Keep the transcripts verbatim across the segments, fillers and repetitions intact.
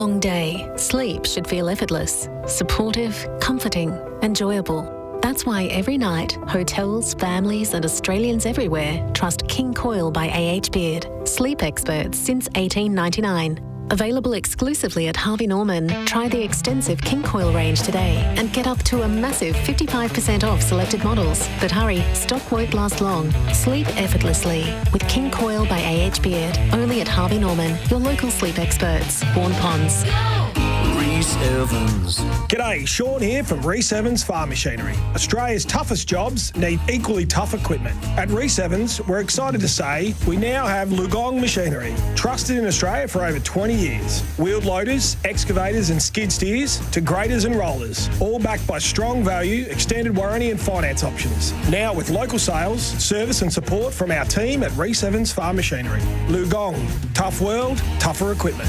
Long day, sleep should feel effortless, supportive, comforting, enjoyable. That's why every night, hotels, families and Australians everywhere trust King Coil by A H Beard, sleep experts since eighteen ninety-nine. Available exclusively at Harvey Norman, try the extensive King Coil range today and get up to a massive fifty-five percent off selected models. But hurry, stock won't last long. Sleep effortlessly with King Coil by A H Beard, only at Harvey Norman, your local sleep experts. Vaughan Ponds. Reece Evans. G'day, Sean here from Reece Evans Farm Machinery. Australia's toughest jobs need equally tough equipment. At Reece Evans, we're excited to say we now have Lugong machinery, trusted in Australia for over twenty years. Wheeled loaders, excavators and skid steers to graders and rollers, all backed by strong value, extended warranty and finance options. Now with local sales, service and support from our team at Reece Evans Farm Machinery. Lugong, tough world, tougher equipment.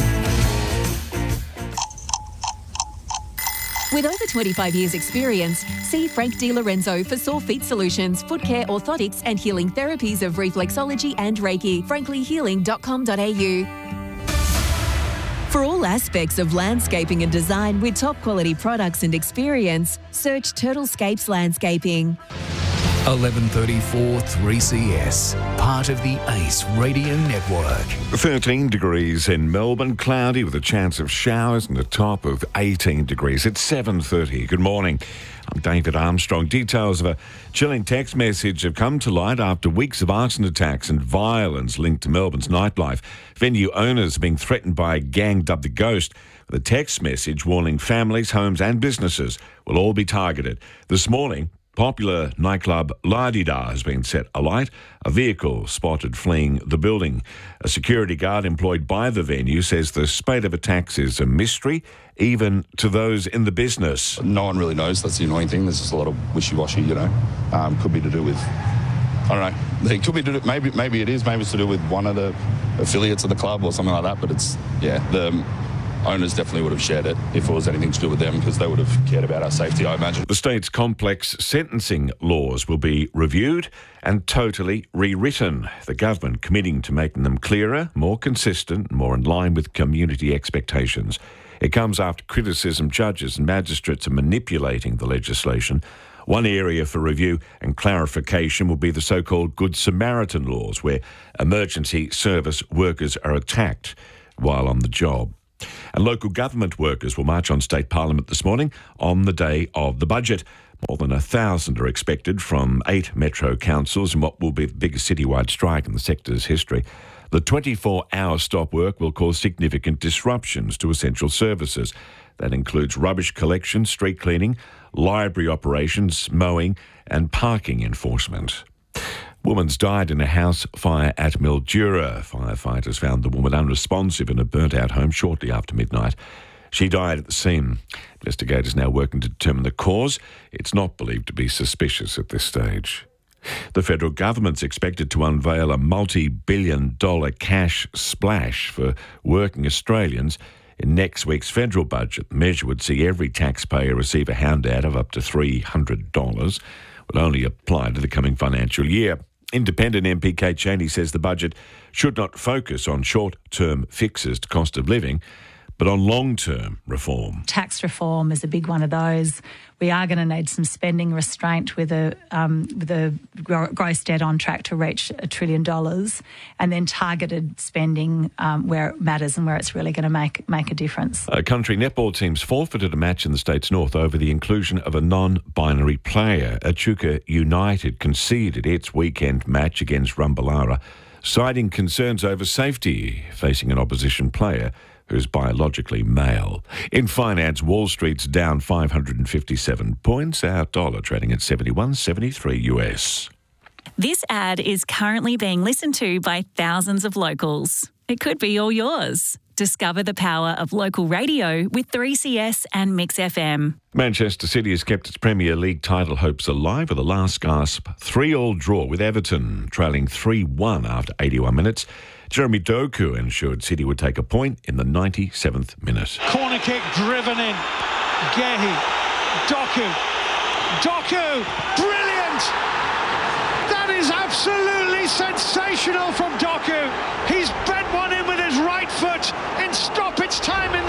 With over twenty-five years experience, see Frank Di Lorenzo for sore feet solutions, foot care, orthotics and healing therapies of reflexology and Reiki. frankly healing dot com dot a u. For all aspects of landscaping and design with top quality products and experience, search Turtlescapes Landscaping. eleven thirty-four three C S, part of the ACE Radio Network. thirteen degrees in Melbourne, cloudy with a chance of showers and a top of eighteen degrees. It's seven thirty. Good morning. I'm David Armstrong. Details of a chilling text message have come to light after weeks of arson attacks and violence linked to Melbourne's nightlife. Venue owners are being threatened by a gang dubbed the Ghost, with a text message warning families, homes and businesses will all be targeted. This morning, popular nightclub La Di Da has been set alight. A vehicle spotted fleeing the building. A security guard employed by the venue says the spate of attacks is a mystery, even to those in the business. No one really knows. That's the annoying thing. There's just a lot of wishy-washy, you know. Um, could be to do with, I don't know. It could be to do, maybe maybe it is. Maybe it's to do with one of the affiliates of the club or something like that. But it's, yeah, the owners definitely would have shared it if it was anything to do with them, because they would have cared about our safety, I imagine. The state's complex sentencing laws will be reviewed and totally rewritten. The government committing to making them clearer, more consistent, more in line with community expectations. It comes after criticism judges and magistrates are manipulating the legislation. One area for review and clarification will be the so-called Good Samaritan laws, where emergency service workers are attacked while on the job. And local government workers will march on State Parliament this morning on the day of the budget. More than a thousand are expected from eight metro councils in what will be the biggest citywide strike in the sector's history. The twenty-four hour stop work will cause significant disruptions to essential services. That includes rubbish collection, street cleaning, library operations, mowing and parking enforcement. Woman's died in a house fire at Mildura. Firefighters found the woman unresponsive in a burnt-out home shortly after midnight. She died at the scene. Investigators now working to determine the cause. It's not believed to be suspicious at this stage. The federal government's expected to unveil a multi-billion dollar cash splash for working Australians in next week's federal budget. The measure would see every taxpayer receive a handout of up to three hundred dollars. Will only apply to the coming financial year. Independent M P Kate Chaney says the budget should not focus on short-term fixes to cost of living, but on long-term reform. Tax reform is a big one of those. We are going to need some spending restraint with a um, with a gross debt on track to reach a trillion dollars, and then targeted spending um, where it matters and where it's really going to make make a difference. A country netball team's forfeited a match in the state's north over the inclusion of a non-binary player. Echuca United conceded its weekend match against Rumbalara, citing concerns over safety facing an opposition player who's biologically male. In finance, Wall Street's down five hundred fifty-seven points, our dollar trading at seventy-one seventy-three U S. This ad is currently being listened to by thousands of locals. It could be all yours. Discover the power of local radio with three C S and Mix F M. Manchester City has kept its Premier League title hopes alive with a last gasp three all draw with Everton, trailing three one after eighty-one minutes. Jeremy Doku ensured City would take a point in the ninety-seventh minute. Corner kick driven in. Gehi. Doku. Doku. Brilliant! That is absolutely sensational from Doku. He's bent one in with his right foot in stop